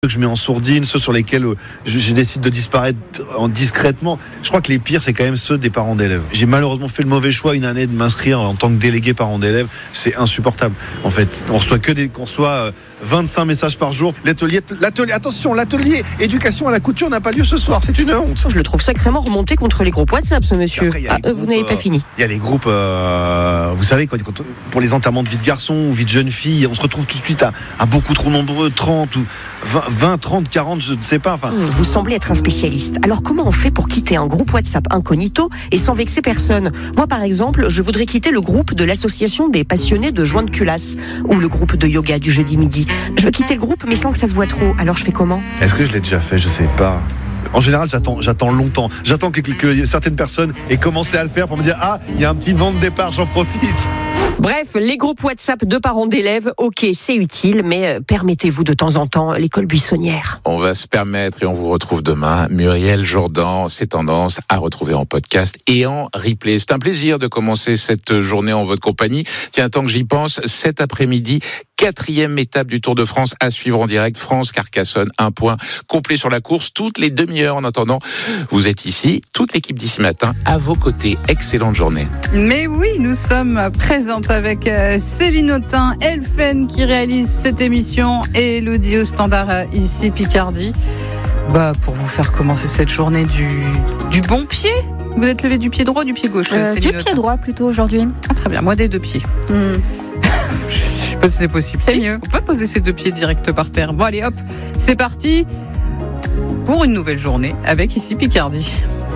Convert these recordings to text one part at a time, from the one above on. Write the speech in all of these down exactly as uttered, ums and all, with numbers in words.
que je mets en sourdine, ceux sur lesquels je, je décide de disparaître en discrètement. Je crois que les pires, c'est quand même ceux des parents d'élèves. J'ai malheureusement fait le mauvais choix une année de m'inscrire en tant que délégué parent d'élèves. C'est insupportable. En fait, on reçoit que des, qu'on reçoit vingt-cinq messages par jour. L'atelier, l'atelier, attention, l'atelier éducation à la couture n'a pas lieu ce soir. C'est une honte. Je le trouve sacrément remonté contre les groupes WhatsApp, ce monsieur. Après, ah, groupes, vous n'avez pas fini. Il y a les groupes, euh, vous savez, quand, quand, pour les enterrements de vie de garçon ou vie de jeune fille, on se retrouve tout de suite à, à beaucoup trop nombreux, trente ou vingt, trente, quarante, je ne sais pas. Enfin... Vous semblez être un spécialiste. Alors comment on fait pour quitter un groupe WhatsApp incognito et sans vexer personne ? Moi par exemple, je voudrais quitter le groupe de l'association des passionnés de joints de culasse ou le groupe de yoga du jeudi midi. Je veux quitter le groupe mais sans que ça se voit trop. Alors je fais comment ? Est-ce que je l'ai déjà fait ? Je sais pas. En général, j'attends, j'attends longtemps. J'attends que, que, que certaines personnes aient commencé à le faire pour me dire « Ah, il y a un petit vent de départ, j'en profite !» Bref, les groupes WhatsApp de parents d'élèves, ok, c'est utile, mais permettez-vous de temps en temps l'école buissonnière. On va se permettre et on vous retrouve demain. Muriel Jourdan, c'est Tendance à retrouver en podcast et en replay. C'est un plaisir de commencer cette journée en votre compagnie. Tiens, tant que j'y pense, cet après-midi, quatrième étape du Tour de France à suivre en direct. France-Carcassonne, un point complet sur la course, toutes les demi-heures. En attendant, vous êtes ici, toute l'équipe d'ici matin, à vos côtés. Excellente journée. Mais oui, nous sommes présentes avec Céline Autain, Elfen qui réalise cette émission et Elodie au standard ici Picardie. Bah, pour vous faire commencer cette journée du, du bon pied. Vous êtes levé du pied droit ou du pied gauche euh, Du pied droit plutôt aujourd'hui. Ah, très bien, moi des deux pieds. Mm. Je sais pas si c'est possible. C'est si, mieux. On peut pas poser ses deux pieds direct par terre. Bon allez hop, c'est parti pour une nouvelle journée avec ici Picardie.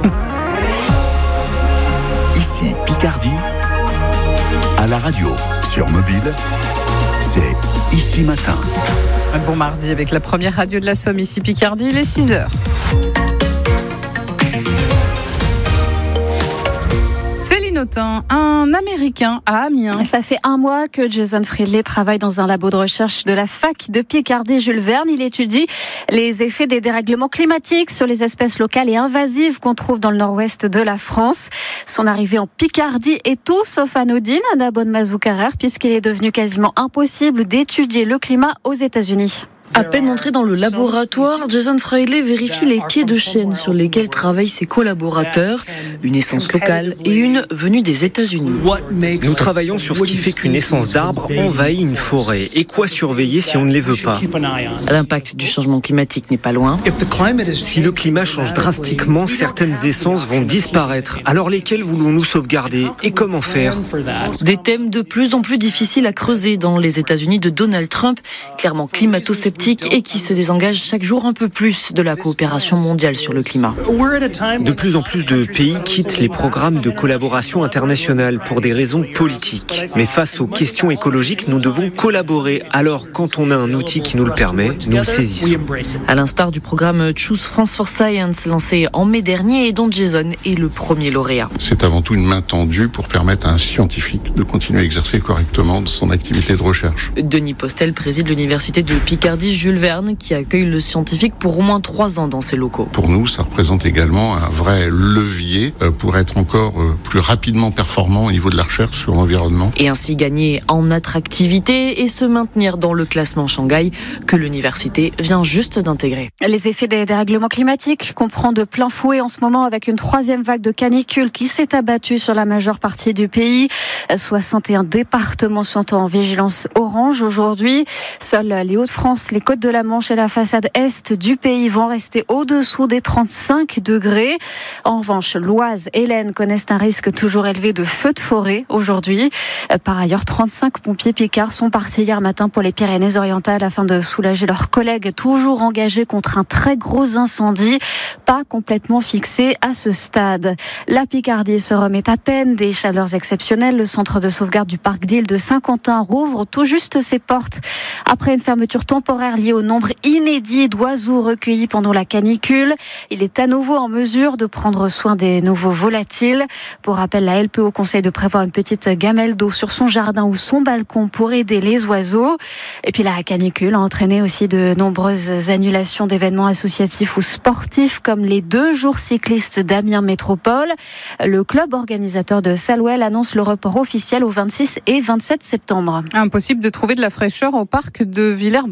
Ici Picardie, à la radio, sur mobile, c'est Ici Matin. Un bon mardi avec la première radio de la Somme ici Picardie, il est six heures. Un Américain à Amiens. Ça fait un mois que Jason Friedley travaille dans un labo de recherche de la fac de Picardie Jules Verne. Il étudie les effets des dérèglements climatiques sur les espèces locales et invasives qu'on trouve dans le nord-ouest de la France. Son arrivée en Picardie est tout sauf anodine, Anna Bonne-Mazou-Carrère, puisqu'il est devenu quasiment impossible d'étudier le climat aux États-Unis. À peine entré dans le laboratoire, Jason Friedley vérifie les pieds de chêne sur lesquels travaillent ses collaborateurs, une essence locale et une venue des États-Unis. Nous travaillons sur ce qui fait qu'une essence d'arbre envahit une forêt et quoi surveiller si on ne les veut pas. L'impact du changement climatique n'est pas loin. Si le climat change drastiquement, certaines essences vont disparaître. Alors lesquelles voulons-nous sauvegarder et comment faire ? Des thèmes de plus en plus difficiles à creuser dans les États-Unis de Donald Trump, clairement climato-sceptique et qui se désengage chaque jour un peu plus de la coopération mondiale sur le climat. De plus en plus de pays quittent les programmes de collaboration internationale pour des raisons politiques. Mais face aux questions écologiques, nous devons collaborer. Alors, quand on a un outil qui nous le permet, nous le saisissons. À l'instar du programme Choose France for Science, lancé en mai dernier et dont Jason est le premier lauréat. C'est avant tout une main tendue pour permettre à un scientifique de continuer à exercer correctement son activité de recherche. Denis Postel préside l'université de Picardie Jules Verne, qui accueille le scientifique pour au moins trois ans dans ses locaux. Pour nous, ça représente également un vrai levier pour être encore plus rapidement performant au niveau de la recherche sur l'environnement. Et ainsi gagner en attractivité et se maintenir dans le classement Shanghai que l'université vient juste d'intégrer. Les effets des dérèglements climatiques qu'on prend de plein fouet en ce moment avec une troisième vague de canicule qui s'est abattue sur la majeure partie du pays. soixante et un départements sont en vigilance orange aujourd'hui. Seuls les Hauts-de-France, les Côtes de la Manche et la façade est du pays vont rester au-dessous des trente-cinq degrés. En revanche, l'Oise et l'Aisne connaissent un risque toujours élevé de feux de forêt aujourd'hui. Par ailleurs, trente-cinq pompiers picards sont partis hier matin pour les Pyrénées-Orientales afin de soulager leurs collègues toujours engagés contre un très gros incendie, pas complètement fixé à ce stade. La Picardie se remet à peine des chaleurs exceptionnelles. Le centre de sauvegarde du parc d'Île de Saint-Quentin rouvre tout juste ses portes après une fermeture temporaire liée au nombre inédit d'oiseaux recueillis pendant la canicule. Il est à nouveau en mesure de prendre soin des nouveaux volatiles. Pour rappel, la L P O conseille de prévoir une petite gamelle d'eau sur son jardin ou son balcon pour aider les oiseaux. Et puis la canicule a entraîné aussi de nombreuses annulations d'événements associatifs ou sportifs comme les deux jours cyclistes d'Amiens Métropole. Le club organisateur de Salouel annonce le report officiel au vingt-six et vingt-sept septembre. Impossible de trouver de la fraîcheur au parc de Villers-Bretonneux.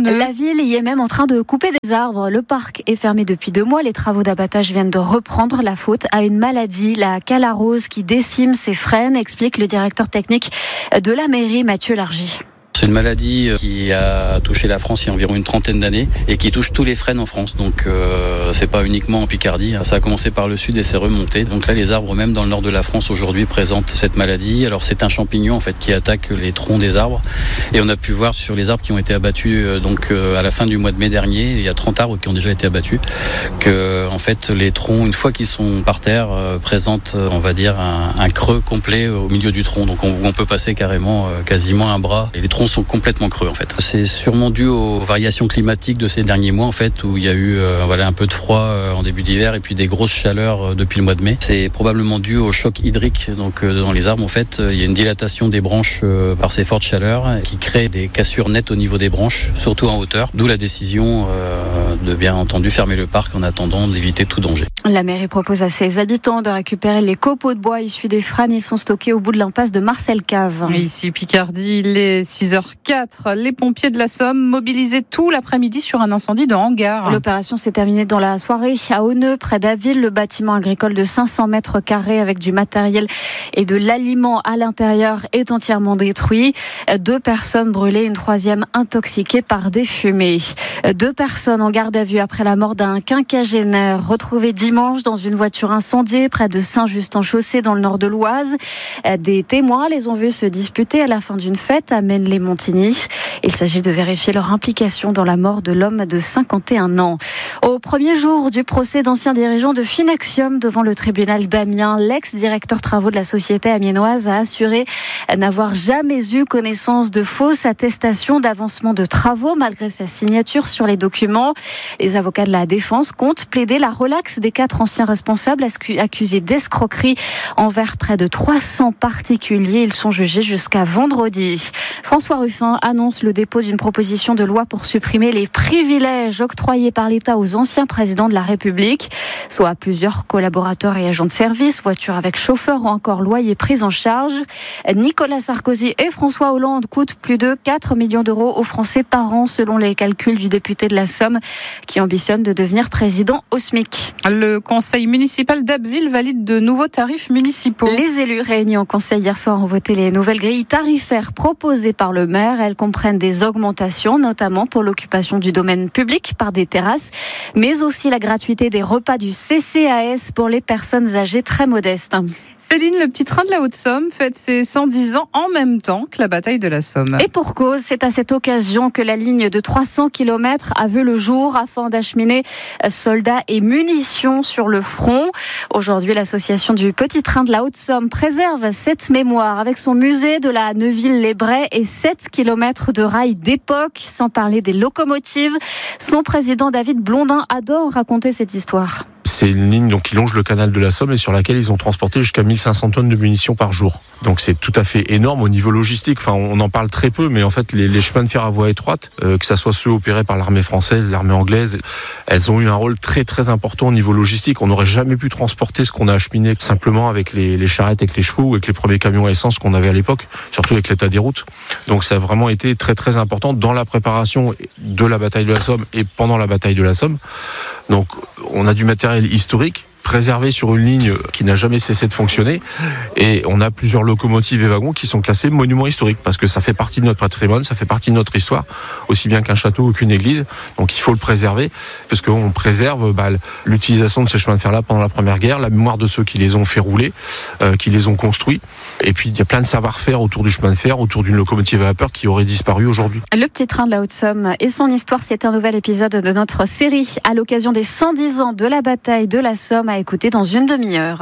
La ville y est même en train de couper des arbres. Le parc est fermé depuis deux mois. Les travaux d'abattage viennent de reprendre, la faute à une maladie, la calarose, qui décime ses frênes, explique le directeur technique de la mairie, Mathieu Largy. C'est une maladie qui a touché la France il y a environ une trentaine d'années et qui touche tous les frênes en France. Donc euh, c'est pas uniquement en Picardie. Ça a commencé par le sud et s'est remonté. Donc là, les arbres, même dans le nord de la France aujourd'hui, présentent cette maladie. Alors c'est un champignon en fait qui attaque les troncs des arbres. Et on a pu voir sur les arbres qui ont été abattus euh, donc euh, à la fin du mois de mai dernier, il y a trente arbres qui ont déjà été abattus, que en fait les troncs, une fois qu'ils sont par terre, euh, présentent, euh, on va dire, un, un creux complet au milieu du tronc. Donc on, on peut passer carrément, euh, quasiment un bras. Et les troncs sont complètement creux en fait. C'est sûrement dû aux variations climatiques de ces derniers mois en fait, où il y a eu euh, voilà, un peu de froid euh, en début d'hiver et puis des grosses chaleurs euh, depuis le mois de mai. C'est probablement dû au choc hydrique. Donc euh, dans les arbres en fait, euh, il y a une dilatation des branches euh, par ces fortes chaleurs qui crée des cassures nettes au niveau des branches, surtout en hauteur. D'où la décision euh, de bien entendu fermer le parc en attendant d'éviter tout danger. La mairie propose à ses habitants de récupérer les copeaux de bois issus des frênes. Ils sont stockés au bout de l'impasse de Marcel Cave. Ici Picardie, il est six heures quatre. Les pompiers de la Somme mobilisés tout l'après-midi sur un incendie de hangar. L'opération s'est terminée dans la soirée à Auneux, près d'Aville. Le bâtiment agricole de cinq cents mètres carrés avec du matériel et de l'aliment à l'intérieur est entièrement détruit. Deux personnes brûlées, une troisième intoxiquée par des fumées. Deux personnes en garde à vue après la mort d'un quinquagénaire retrouvé dimanche dans une voiture incendiée près de Saint-Just-en-Chaussée dans le nord de l'Oise. Des témoins les ont vus se disputer à la fin d'une fête à Maine-les-Montigny. Il s'agit de vérifier leur implication dans la mort de l'homme de cinquante et un ans. Au premier jour du procès d'anciens dirigeants de Finaxium devant le tribunal d'Amiens, l'ex-directeur travaux de la société amiénoise a assuré n'avoir jamais eu connaissance de fausses attestations d'avancement de travaux malgré sa signature sur les documents. Les avocats de la défense comptent plaider la relaxe des quatre anciens responsables accusés d'escroquerie envers près de trois cents particuliers. Ils sont jugés jusqu'à vendredi. François Ruffin annonce le dépôt d'une proposition de loi pour supprimer les privilèges octroyés par l'État aux anciens présidents de la République, soit plusieurs collaborateurs et agents de service, voitures avec chauffeur ou encore loyer pris en charge. Nicolas Sarkozy et François Hollande coûtent plus de quatre millions d'euros aux Français par an, selon les calculs du député de la Somme, qui ambitionne de devenir président au SMIC. Le conseil municipal d'Abbeville valide de nouveaux tarifs municipaux. Les élus réunis en conseil hier soir ont voté les nouvelles grilles tarifaires proposées par le maire. Elles comprennent des augmentations, notamment pour l'occupation du domaine public par des terrasses, mais aussi la gratuité des repas du C C A S pour les personnes âgées très modestes. Céline, le petit train de la Haute-Somme fête ses cent dix ans en même temps que la bataille de la Somme. Et pour cause, c'est à cette occasion que la ligne de trois cents kilomètres a vu le jour afin d'acheminer soldats et munitions sur le front. Aujourd'hui, l'association du petit train de la Haute-Somme préserve cette mémoire avec son musée de la Neuville-les-Brais et sept kilomètres de rails d'époque, sans parler des locomotives. Son président David Blondin adore raconter cette histoire. C'est une ligne donc, qui longe le canal de la Somme et sur laquelle ils ont transporté jusqu'à mille cinq cents tonnes de munitions par jour. Donc c'est tout à fait énorme au niveau logistique. Enfin, on en parle très peu, mais en fait, les, les chemins de fer à voie étroite, euh, que ça soit ceux opérés par l'armée française, l'armée anglaise, elles ont eu un rôle très très important au niveau logistique. On n'aurait jamais pu transporter ce qu'on a acheminé simplement avec les, les charrettes, avec les chevaux ou avec les premiers camions à essence qu'on avait à l'époque, surtout avec l'état des routes. Donc ça a vraiment été très très important dans la préparation de la bataille de la Somme et pendant la bataille de la Somme. Donc on a du matériel historique préservé sur une ligne qui n'a jamais cessé de fonctionner et on a plusieurs locomotives et wagons qui sont classés monuments historiques parce que ça fait partie de notre patrimoine, ça fait partie de notre histoire, aussi bien qu'un château ou qu'une église. Donc il faut le préserver parce qu'on préserve bah, l'utilisation de ces chemins de fer là pendant la Première Guerre, la mémoire de ceux qui les ont fait rouler, euh, qui les ont construits. Et puis il y a plein de savoir-faire autour du chemin de fer, autour d'une locomotive à vapeur qui aurait disparu aujourd'hui. Le petit train de la Haute-Somme et son histoire, c'est un nouvel épisode de notre série à l'occasion des cent dix ans de la bataille de la Somme à écouter dans une demi-heure.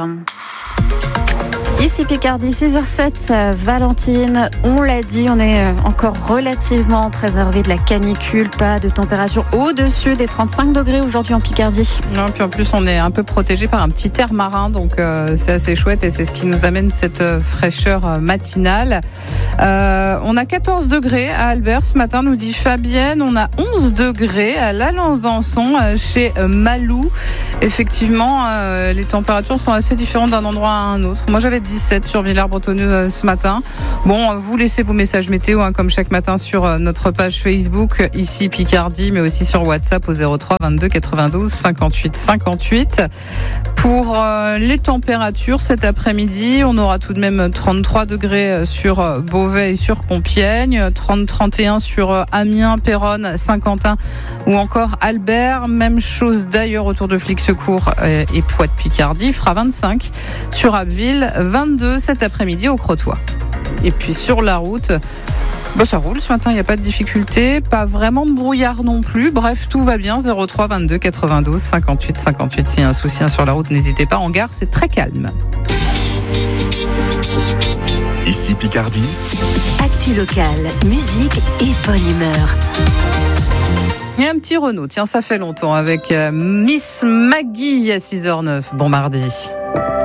Ici Picardie, six heures zéro sept, Valentine, on l'a dit, on est encore relativement préservé de la canicule, pas de température au-dessus des trente-cinq degrés aujourd'hui en Picardie. Non, puis en plus on est un peu protégé par un petit air marin, donc euh, c'est assez chouette et c'est ce qui nous amène cette euh, fraîcheur matinale. Euh, on a quatorze degrés à Albert ce matin, nous dit Fabienne, on a onze degrés à la Lance-d'Anson euh, chez euh, Malou. Effectivement, euh, les températures sont assez différentes d'un endroit à un autre. Moi j'avais dix-sept sur Villers-Bretonneux ce matin. Bon, vous laissez vos messages météo hein, comme chaque matin sur notre page Facebook, ici Picardie, mais aussi sur WhatsApp au zéro trois vingt-deux quatre-vingt-douze cinquante-huit cinquante-huit. Pour euh, les températures cet après-midi, on aura tout de même trente-trois degrés sur Beauvais et sur Compiègne, trente à trente et un sur Amiens, Péronne, Saint-Quentin ou encore Albert. Même chose d'ailleurs autour de Flixecourt et Poix-de-Picardie, fera vingt-cinq sur Abbeville, vingt-deux cet après-midi au Crotoy. Et puis sur la route, bah ça roule ce matin, il n'y a pas de difficulté, pas vraiment de brouillard non plus. Bref, tout va bien. zéro trois vingt-deux quatre-vingt-douze cinquante-huit cinquante-huit. S'il y a un souci sur la route, n'hésitez pas. En gare, c'est très calme. Ici Picardie. Actu locale, musique et bonne humeur. Il y a un petit Renault, tiens, ça fait longtemps, avec Miss Maggie à six heures zéro neuf. Bon mardi.